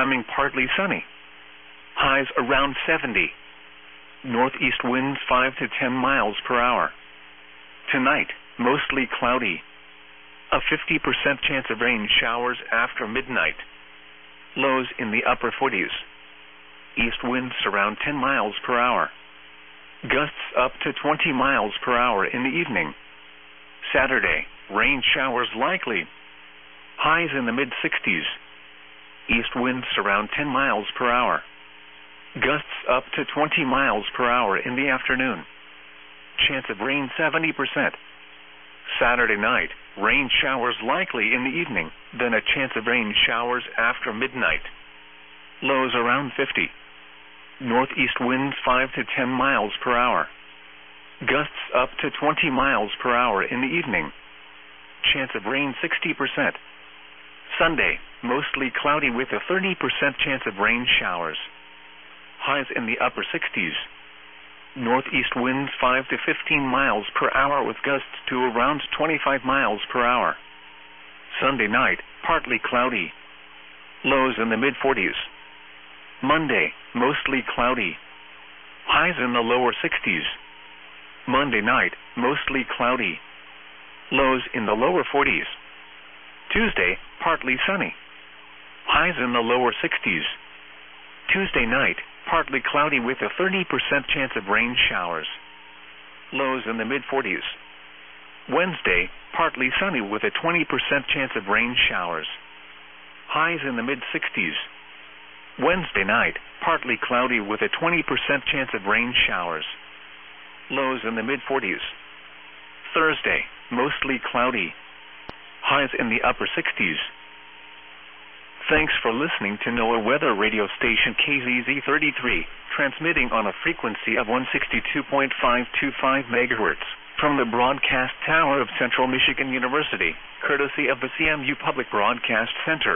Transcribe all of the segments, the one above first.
becoming partly sunny. Highs around 70. Northeast winds 5 to 10 miles per hour. Tonight, mostly cloudy. A 50% chance of rain showers after midnight. Lows in the upper 40s. East winds around 10 miles per hour. Gusts up to 20 miles per hour in the evening. Saturday, rain showers likely. Highs in the mid-60s. East winds around 10 miles per hour. Gusts up to 20 miles per hour in the afternoon. Chance of rain 70%. Saturday night, rain showers likely in the evening, then a chance of rain showers after midnight. Lows around 50. Northeast winds 5 to 10 miles per hour. Gusts up to 20 miles per hour in the evening. Chance of rain 60%. Sunday, mostly cloudy with a 30% chance of rain showers. Highs in the upper 60s. Northeast winds 5 to 15 miles per hour with gusts to around 25 miles per hour. Sunday night, partly cloudy. Lows in the mid-40s. Monday, mostly cloudy. Highs in the lower 60s. Monday night, mostly cloudy. Lows in the lower 40s. Tuesday, partly sunny. Highs in the lower 60s. Tuesday night, partly cloudy with a 30% chance of rain showers. Lows in the mid-40s. Wednesday, partly sunny with a 20% chance of rain showers. Highs in the mid-60s. Wednesday night, partly cloudy with a 20% chance of rain showers. Lows in the mid-40s. Thursday, mostly cloudy. Highs in the upper 60s. Thanks for listening to NOAA Weather Radio Station KZZ33, transmitting on a frequency of 162.525 MHz from the Broadcast Tower of Central Michigan University, courtesy of the CMU Public Broadcast Center.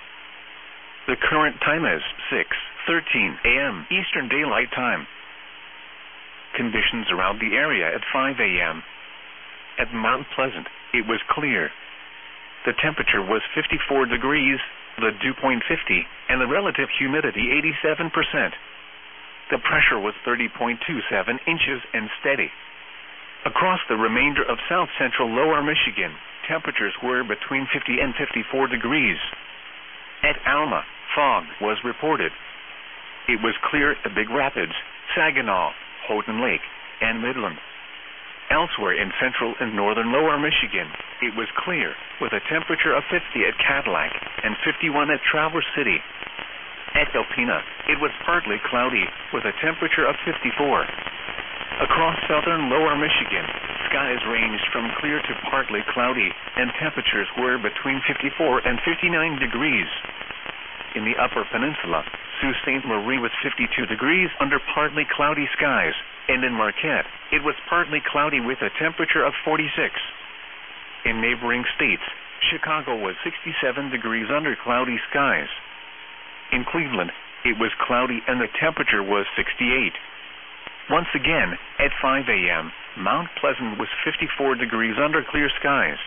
The current time is 6:13 a.m. Eastern Daylight Time. Conditions around the area at 5 a.m. At Mount Pleasant, it was clear. The temperature was 54 degrees, the dew point 50, and the relative humidity 87%. The pressure was 30.27 inches and steady. Across the remainder of south-central lower Michigan, temperatures were between 50 and 54 degrees. At Alma, fog was reported. It was clear at Big Rapids, Saginaw, Houghton Lake, and Midland. Elsewhere in central and northern lower Michigan, it was clear, with a temperature of 50 at Cadillac and 51 at Traverse City. At Alpena, it was partly cloudy, with a temperature of 54. Across southern lower Michigan, skies ranged from clear to partly cloudy, and temperatures were between 54 and 59 degrees. In the upper peninsula, Sault Ste. Marie was 52 degrees under partly cloudy skies, and in Marquette, it was partly cloudy with a temperature of 46. In neighboring states, Chicago was 67 degrees under cloudy skies. In Cleveland, it was cloudy and the temperature was 68. Once again, at 5 a.m., Mount Pleasant was 54 degrees under clear skies.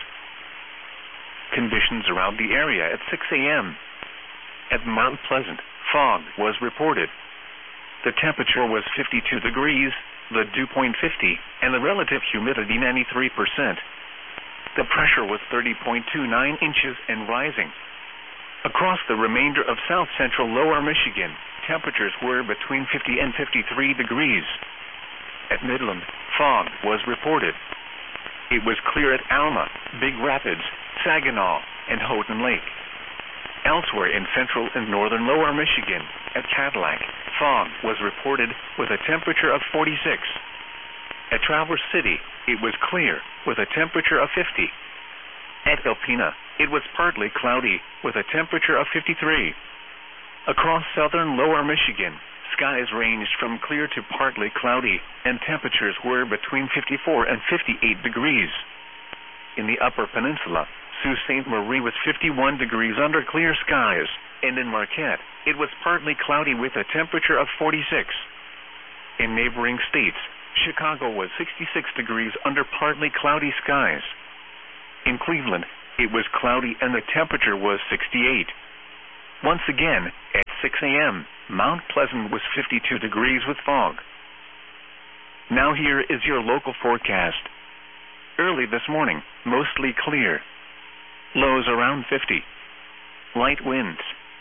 Conditions around the area at 6 a.m. At Mount Pleasant, fog was reported. The temperature was 52 degrees, the dew point 50, and the relative humidity 93%. The pressure was 30.29 inches and rising. Across the remainder of south-central lower Michigan, temperatures were between 50 and 53 degrees. At Midland, fog was reported. It was clear at Alma, Big Rapids, Saginaw, and Houghton Lake. Elsewhere in central and northern lower Michigan, at Cadillac, fog was reported with a temperature of 46. At Traverse City, it was clear with a temperature of 50. At Alpena, it was partly cloudy with a temperature of 53. Across southern lower Michigan, skies ranged from clear to partly cloudy, and temperatures were between 54 and 58 degrees. In the upper peninsula, Sault Ste. Marie was 51 degrees under clear skies, and in Marquette, it was partly cloudy with a temperature of 46. In neighboring states, Chicago was 66 degrees under partly cloudy skies. In Cleveland, it was cloudy and the temperature was 68. Once again, at 6 a.m., Mount Pleasant was 52 degrees with fog. Now here is your local forecast. Early this morning, mostly clear. Lows around 50. Light winds.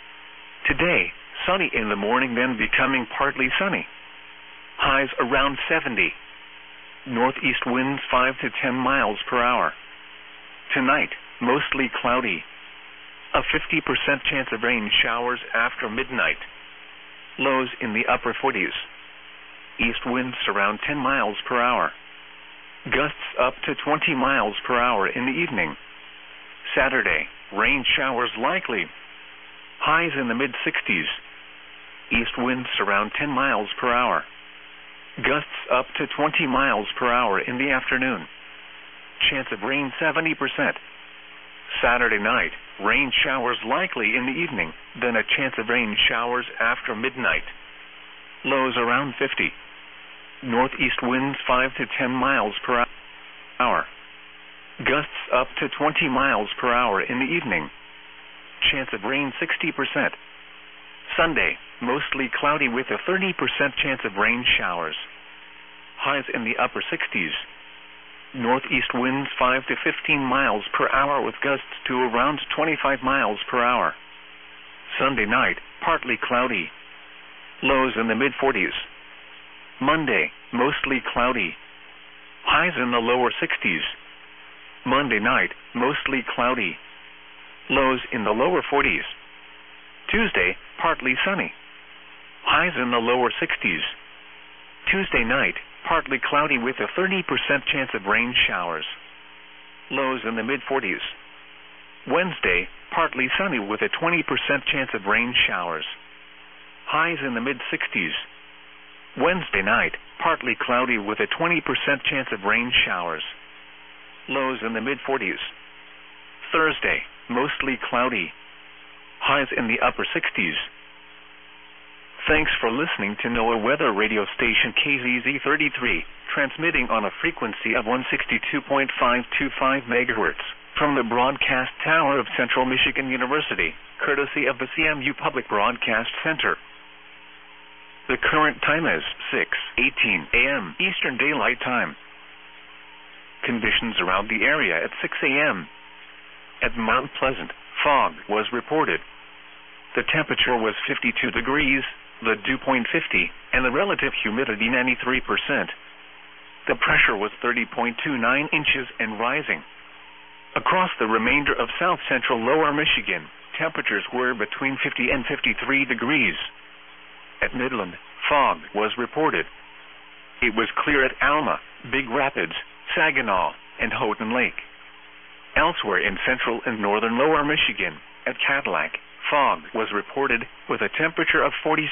Today, sunny in the morning, then becoming partly sunny. Highs around 70. Northeast winds 5 to 10 miles per hour. Tonight, mostly cloudy. A 50% chance of rain showers after midnight. Lows in the upper 40s. East winds around 10 miles per hour. Gusts up to 20 miles per hour in the evening. Saturday, rain showers likely. Highs in the mid-60s. East winds around 10 miles per hour. Gusts up to 20 miles per hour in the afternoon. Chance of rain 70%. Saturday night, rain showers likely in the evening, then a chance of rain showers after midnight. Lows around 50. Northeast winds 5 to 10 miles per hour. Gusts up to 20 miles per hour in the evening. Chance of rain 60%. Sunday, mostly cloudy with a 30% chance of rain showers. Highs in the upper 60s. Northeast winds 5 to 15 miles per hour with gusts to around 25 miles per hour. Sunday night, partly cloudy. Lows in the mid-40s. Monday, mostly cloudy. Highs in the lower 60s. Monday night, mostly cloudy. Lows in the lower 40s. Tuesday, partly sunny. Highs in the lower 60s. Tuesday night, partly cloudy with a 30% chance of rain showers. Lows in the mid-40s. Wednesday, partly sunny with a 20% chance of rain showers. Highs in the mid-60s. Wednesday night, partly cloudy with a 20% chance of rain showers. Lows in the mid-40s. Thursday, mostly cloudy. Highs in the upper 60s. Thanks for listening to NOAA Weather Radio Station KZZ33, transmitting on a frequency of 162.525 MHz from the broadcast tower of Central Michigan University, courtesy of the CMU Public Broadcast Center. The current time is 6:18 a.m. Eastern Daylight Time. Conditions around the area at 6 a.m. At Mount Pleasant, fog was reported. The temperature was 52 degrees, the dew point 50, and the relative humidity 93%. The pressure was 30.29 inches and rising. Across the remainder of south-central lower Michigan, temperatures were between 50 and 53 degrees. At Midland, fog was reported. It was clear at Alma, Big Rapids, Saginaw, and Houghton Lake. Elsewhere in central and northern lower Michigan, at Cadillac, fog was reported with a temperature of 46.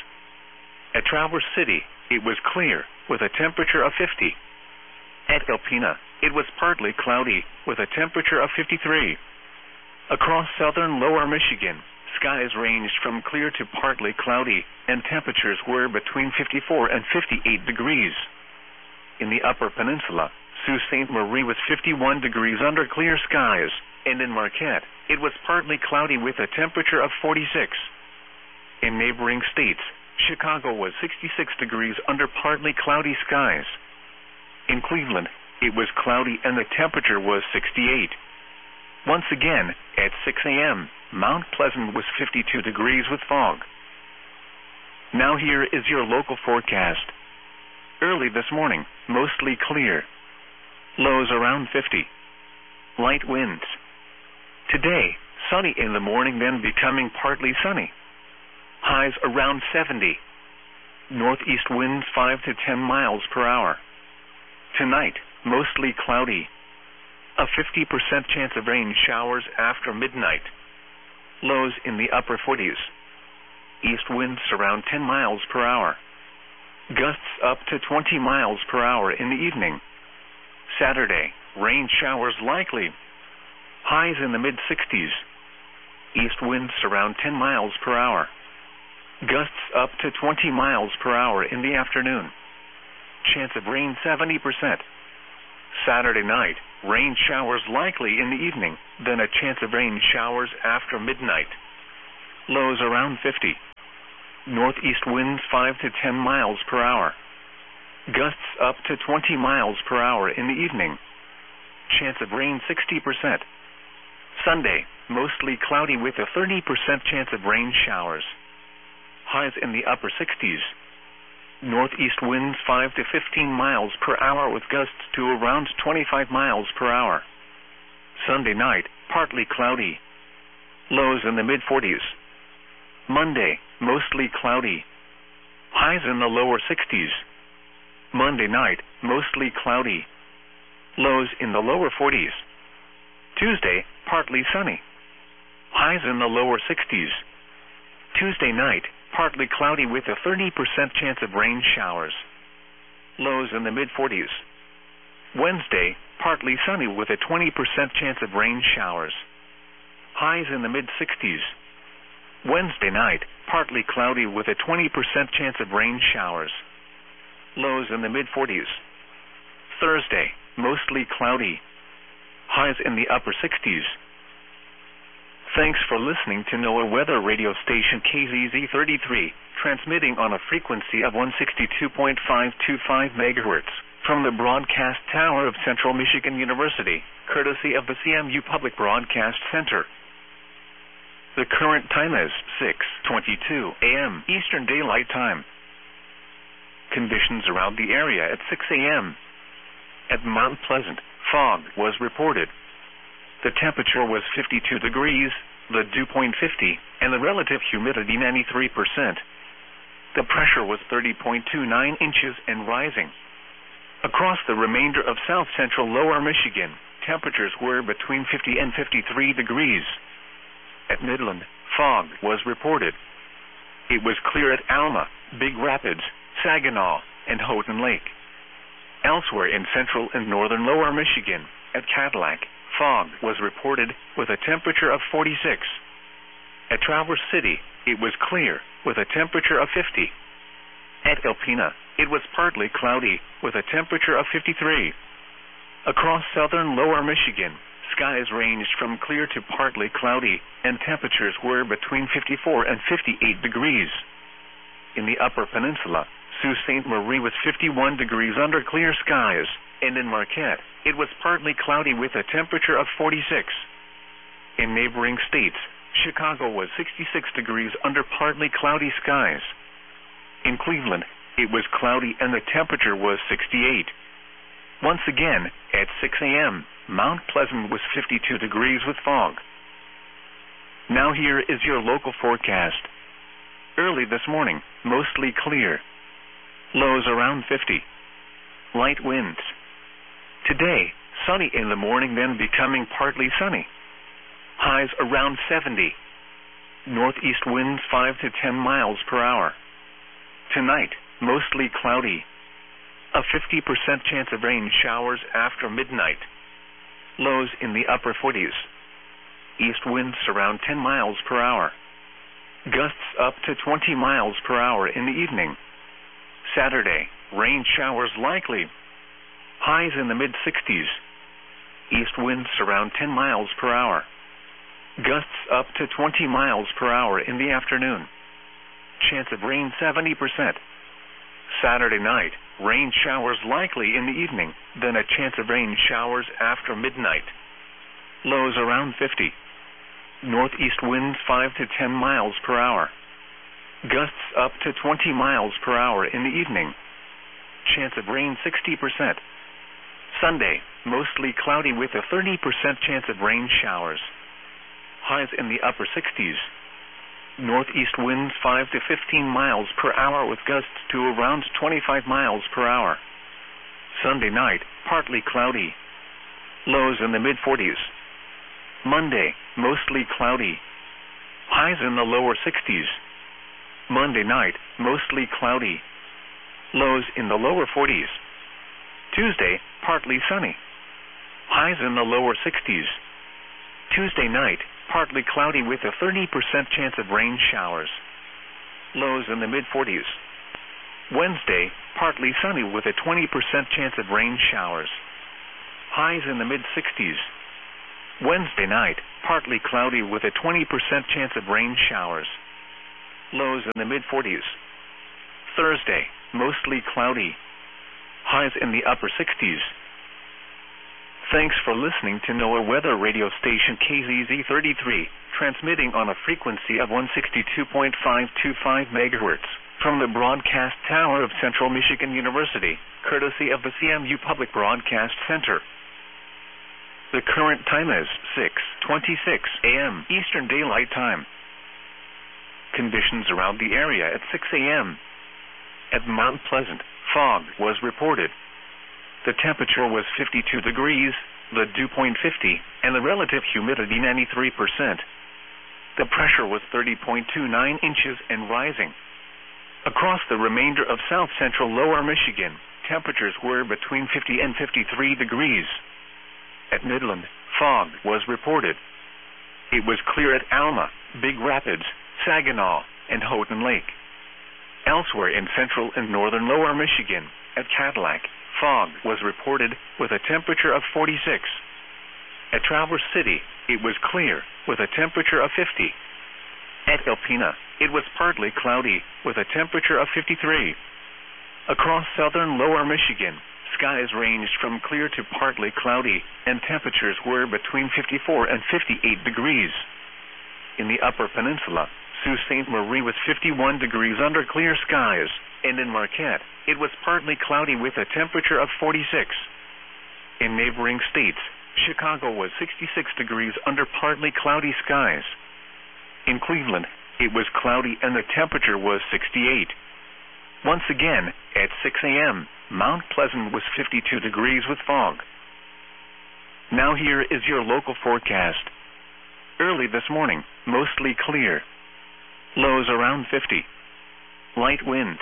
At Traverse City, it was clear with a temperature of 50. At Alpena, it was partly cloudy with a temperature of 53. Across southern lower Michigan, skies ranged from clear to partly cloudy, and temperatures were between 54 and 58 degrees. In the Upper Peninsula, Sault Ste. Marie was 51 degrees under clear skies, and in Marquette, it was partly cloudy with a temperature of 46. In neighboring states, Chicago was 66 degrees under partly cloudy skies. In Cleveland, it was cloudy and the temperature was 68. Once again, at 6 a.m., Mount Pleasant was 52 degrees with fog. Now here is your local forecast. Early this morning, mostly clear. Lows around 50. Light winds. Today, sunny in the morning, then becoming partly sunny. Highs around 70. Northeast winds 5 to 10 miles per hour. Tonight, mostly cloudy. A 50% chance of rain showers after midnight. Lows in the upper 40s. East winds around 10 miles per hour. Gusts up to 20 miles per hour in the evening. Saturday, rain showers likely. Highs in the mid-60s. East winds around 10 miles per hour. Gusts up to 20 miles per hour in the afternoon. Chance of rain 70%. Saturday night, rain showers likely in the evening, then a chance of rain showers after midnight. Lows around 50. northeast winds 5 to 10 miles per hour. Gusts up to 20 miles per hour in the evening. Chance of rain 60%. Sunday, mostly cloudy with a 30% chance of rain showers. Highs in the upper 60s. Northeast winds 5 to 15 miles per hour with gusts to around 25 miles per hour. Sunday night, partly cloudy. Lows in the mid-40s. Monday, mostly cloudy. Highs in the lower 60s. Monday night, mostly cloudy. Lows in the lower 40s. Tuesday, partly sunny. Highs in the lower 60s. Tuesday night, partly cloudy with a 30% chance of rain showers. Lows in the mid-40s. Wednesday, partly sunny with a 20% chance of rain showers. Highs in the mid-60s. Wednesday night, partly cloudy with a 20% chance of rain showers. Lows in the mid-40s. Thursday, mostly cloudy. Highs in the upper 60s. Thanks for listening to NOAA Weather Radio Station KZZ33, transmitting on a frequency of 162.525 MHz from the broadcast tower of Central Michigan University, courtesy of the CMU Public Broadcast Center. The current time is 6:22 a.m. Eastern Daylight Time. Conditions around the area at 6 a.m. At Mount Pleasant, fog was reported. The temperature was 52 degrees, the dew point 50, and the relative humidity 93%. The pressure was 30.29 inches and rising. Across the remainder of south-central lower Michigan, temperatures were between 50 and 53 degrees. At Midland, fog was reported. It was clear at Alma, Big Rapids, Saginaw, and Houghton Lake. Elsewhere in central and northern lower Michigan, at Cadillac, fog was reported with a temperature of 46. At Traverse City, it was clear with a temperature of 50. At Alpena, it was partly cloudy with a temperature of 53. Across southern lower Michigan, skies ranged from clear to partly cloudy, and temperatures were between 54 and 58 degrees. In the upper peninsula, Sault Ste. Marie was 51 degrees under clear skies, and in Marquette, it was partly cloudy with a temperature of 46. In neighboring states, Chicago was 66 degrees under partly cloudy skies. In Cleveland, it was cloudy and the temperature was 68. Once again, at 6 a.m., Mount Pleasant was 52 degrees with fog. Now here is your local forecast. Early this morning, mostly clear. Lows around 50. Light winds. Today, sunny in the morning, then becoming partly sunny. Highs around 70. Northeast winds 5 to 10 miles per hour. Tonight, mostly cloudy. A 50% chance of rain showers after midnight. Lows in the upper 40s. East winds around 10 miles per hour. Gusts up to 20 miles per hour in the evening. Saturday, rain showers likely. Highs in the mid-60s. East winds around 10 miles per hour. Gusts up to 20 miles per hour in the afternoon. Chance of rain 70%. Saturday night, rain showers likely in the evening, then a chance of rain showers after midnight. Lows around 50. Northeast winds 5 to 10 miles per hour. Gusts up to 20 miles per hour in the evening. Chance of rain 60%. Sunday, mostly cloudy with a 30% chance of rain showers. Highs in the upper 60s. Northeast winds 5 to 15 miles per hour with gusts to around 25 miles per hour. Sunday night, partly cloudy. Lows in the mid-40s. Monday, mostly cloudy. Highs in the lower 60s. Monday night, mostly cloudy. Lows in the lower 40s. Tuesday, partly sunny. Highs in the lower 60s. Tuesday night, partly cloudy with a 30% chance of rain showers. Lows in the mid-40s. Wednesday, partly sunny with a 20% chance of rain showers. Highs in the mid-60s. Wednesday night, partly cloudy with a 20% chance of rain showers. lows in the mid-40s. Thursday, mostly cloudy, highs in the upper 60s. Thanks for listening to NOAA weather radio station KZZ33, transmitting on a frequency of 162.525 megahertz from the broadcast tower of Central Michigan University, courtesy of the CMU Public Broadcast Center. The current time is 6:26 a.m. Eastern Daylight Time. Conditions around the area at 6 a.m. At Mount Pleasant, fog was reported. The temperature was 52 degrees, the dew point 50, and the relative humidity 93%. The pressure was 30.29 inches and rising. Across the remainder of south central lower Michigan, temperatures were between 50 and 53 degrees. At Midland, fog was reported. It was clear at Alma, Big Rapids, Saginaw, and Houghton Lake. Elsewhere in central and northern lower Michigan, at Cadillac, fog was reported with a temperature of 46. At Traverse City, it was clear with a temperature of 50. At Alpena, it was partly cloudy with a temperature of 53. Across southern lower Michigan, skies ranged from clear to partly cloudy, and temperatures were between 54 and 58 degrees. In the upper peninsula, Sault Ste. Marie was 51 degrees under clear skies, and in Marquette, it was partly cloudy with a temperature of 46. In neighboring states, Chicago was 66 degrees under partly cloudy skies. In Cleveland, it was cloudy and the temperature was 68. Once again, at 6 a.m., Mount Pleasant was 52 degrees with fog. Now here is your local forecast. Early this morning, mostly clear. Lows around 50. Light winds.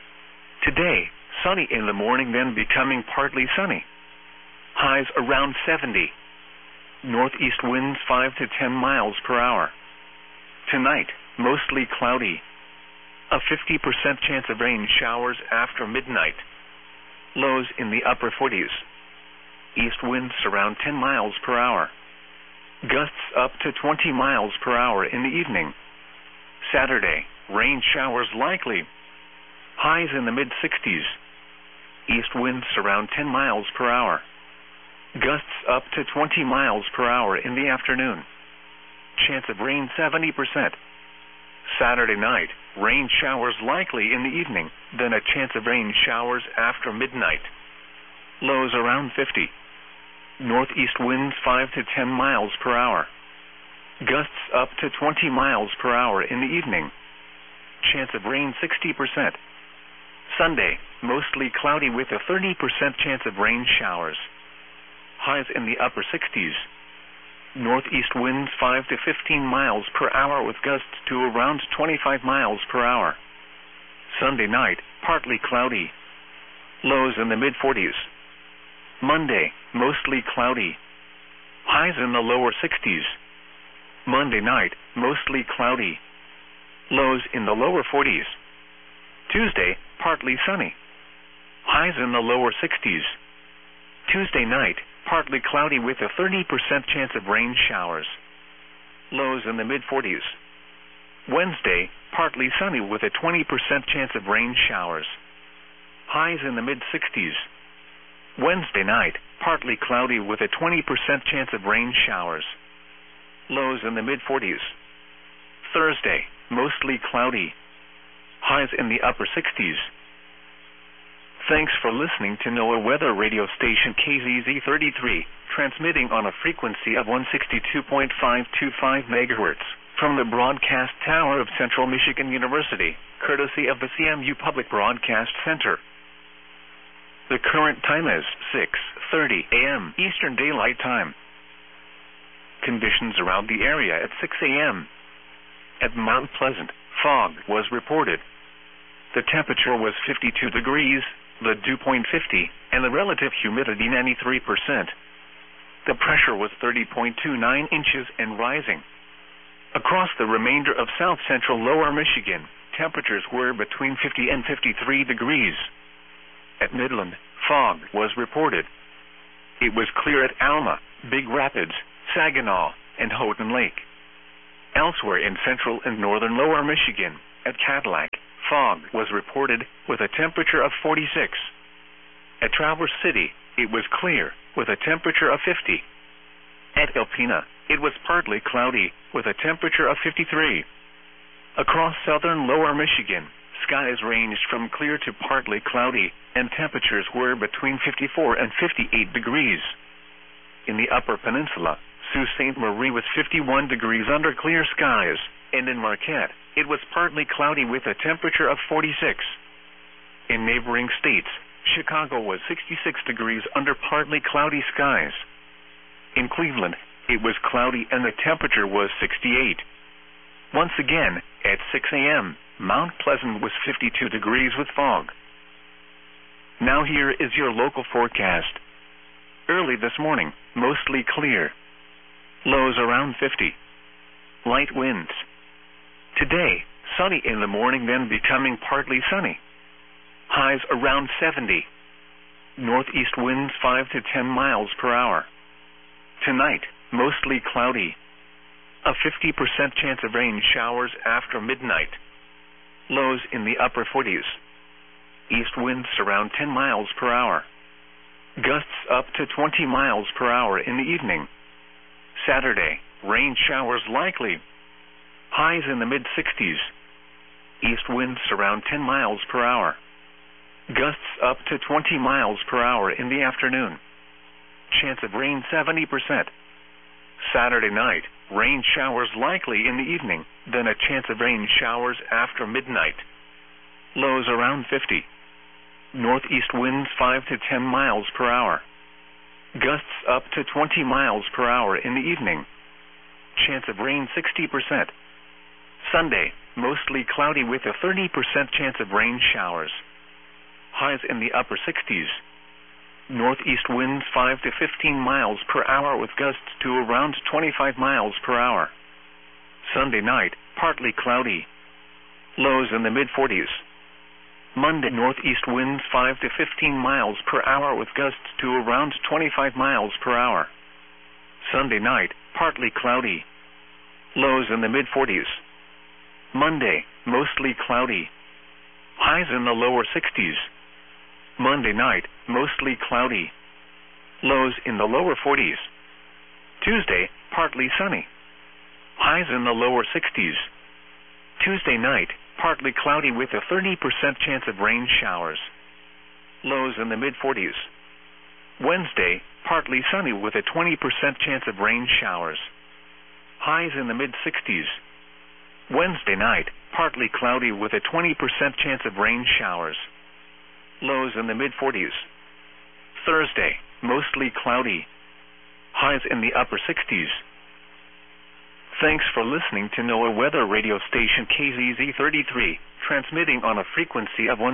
Today, sunny in the morning, then becoming partly sunny. Highs around 70. Northeast winds 5 to 10 miles per hour. Tonight, mostly cloudy. A 50% chance of rain showers after midnight. Lows in the upper 40s. East winds around 10 miles per hour. Gusts up to 20 miles per hour in the evening. Saturday, rain showers likely. Highs in the mid-60s. East winds around 10 miles per hour. Gusts up to 20 miles per hour in the afternoon. Chance of rain 70%. Saturday night, rain showers likely in the evening, then a chance of rain showers after midnight. Lows around 50. Northeast winds 5 to 10 miles per hour. Gusts up to 20 miles per hour in the evening. Chance of rain 60%. Sunday, mostly cloudy with a 30% chance of rain showers. Highs in the upper 60s. Northeast winds 5 to 15 miles per hour with gusts to around 25 miles per hour. Sunday night, partly cloudy. Lows in the mid-40s. Monday, mostly cloudy. Highs in the lower 60s. Monday night, mostly cloudy. Lows in the lower 40s. Tuesday, partly sunny. Highs in the lower 60s. Tuesday night, partly cloudy with a 30% chance of rain showers. Lows in the mid-40s. Wednesday, partly sunny with a 20% chance of rain showers. Highs in the mid-60s. Wednesday night, partly cloudy with a 20% chance of rain showers. Lows in the mid-40s. Thursday, mostly cloudy. Highs in the upper 60s. Thanks for listening to NOAA weather radio station KZZ33, transmitting on a frequency of 162.525 megahertz from the broadcast tower of Central Michigan University, courtesy of the CMU Public Broadcast Center. The current time is 6:30 a.m. Eastern Daylight Time. Conditions around the area at 6 a.m. At Mount Pleasant, fog was reported. The temperature was 52 degrees, the dew point 50, and the relative humidity 93%. The pressure was 30.29 inches and rising. Across the remainder of south central lower Michigan, temperatures were between 50 and 53 degrees. At Midland, fog was reported. It was clear at Alma, Big Rapids, Saginaw, and Houghton Lake. Elsewhere in central and northern lower Michigan, At Cadillac, fog was reported with a temperature of 46. At Traverse City, it was clear with a temperature of 50. At Alpena, it was partly cloudy with a temperature of 53. Across southern lower Michigan, skies ranged from clear to partly cloudy, and temperatures were between 54 and 58 degrees. In the upper peninsula, Sault Ste. Marie was 51 degrees under clear skies, and in Marquette, it was partly cloudy with a temperature of 46. In neighboring states, Chicago was 66 degrees under partly cloudy skies. In Cleveland, it was cloudy and the temperature was 68. Once again, at 6 a.m., Mount Pleasant was 52 degrees with fog. Now here is your local forecast. Early this morning, mostly clear. Lows around 50. Light winds. Today, sunny in the morning, then becoming partly sunny. Highs around 70. Northeast winds 5 to 10 miles per hour. Tonight, mostly cloudy. A 50% chance of rain showers after midnight. Lows in the upper 40s. East winds around 10 miles per hour. Gusts up to 20 miles per hour in the evening. Saturday, rain showers likely. Highs in the mid-60s. East winds around 10 miles per hour. Gusts up to 20 miles per hour in the afternoon. Chance of rain 70%. Saturday night, rain showers likely in the evening, then a chance of rain showers after midnight. Lows around 50. Northeast winds 5 to 10 miles per hour. Gusts up to 20 miles per hour in the evening. Chance of rain 60%. Sunday, mostly cloudy with a 30% chance of rain showers. Highs in the upper 60s. Northeast winds 5 to 15 miles per hour with gusts to around 25 miles per hour. Sunday night, partly cloudy. Lows in the mid-40s. Monday, northeast winds 5 to 15 miles per hour with gusts to around 25 miles per hour. Sunday night, partly cloudy. Lows in the mid-40s. Monday, mostly cloudy. Highs in the lower 60s. Monday night, mostly cloudy. Lows in the lower 40s. Tuesday, partly sunny. Highs in the lower 60s. Tuesday night, partly cloudy with a 30% chance of rain showers. Lows in the mid-40s. Wednesday, partly sunny with a 20% chance of rain showers. Highs in the mid-60s. Wednesday night, partly cloudy with a 20% chance of rain showers. Lows in the mid-40s. Thursday, mostly cloudy. Highs in the upper 60s. Thanks for listening to NOAA Weather Radio Station KZZ33, transmitting on a frequency of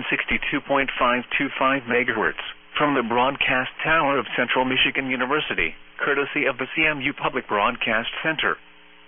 162.525 MHz from the broadcast tower of Central Michigan University, courtesy of the CMU Public Broadcast Center.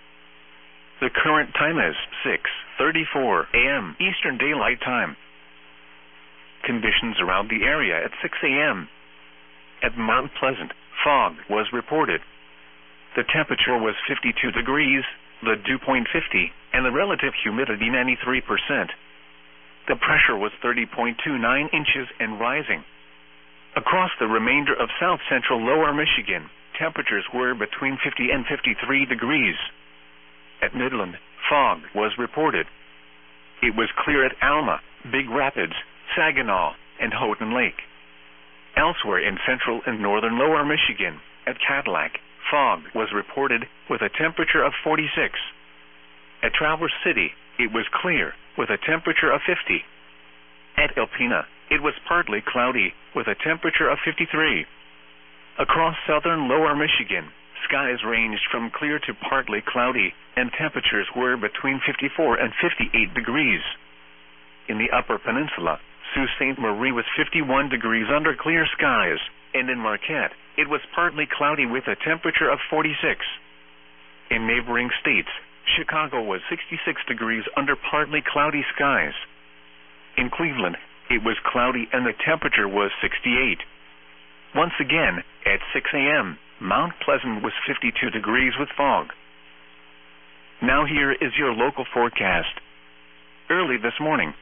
The current time is 6:34 a.m. Eastern Daylight Time. Conditions around the area at 6 a.m. At Mount Pleasant, fog was reported. The temperature was 52 degrees, the dew point 50, and the relative humidity 93%. The pressure was 30.29 inches and rising. Across the remainder of south-central lower Michigan, temperatures were between 50 and 53 degrees. At Midland, fog was reported. It was clear at Alma, Big Rapids, Saginaw, and Houghton Lake. Elsewhere in central and northern lower Michigan, at Cadillac, fog was reported with a temperature of 46. At Traverse City, it was clear with a temperature of 50. At Alpena, it was partly cloudy with a temperature of 53. Across southern lower Michigan, skies ranged from clear to partly cloudy, and temperatures were between 54 and 58 degrees. In the upper peninsula, Sault Ste. Marie was 51 degrees under clear skies, and in Marquette, it was partly cloudy with a temperature of 46. In neighboring states, Chicago was 66 degrees under partly cloudy skies. In Cleveland, it was cloudy and the temperature was 68. Once again, at 6 a.m., Mount Pleasant was 52 degrees with fog. Now here is your local forecast. early this morning.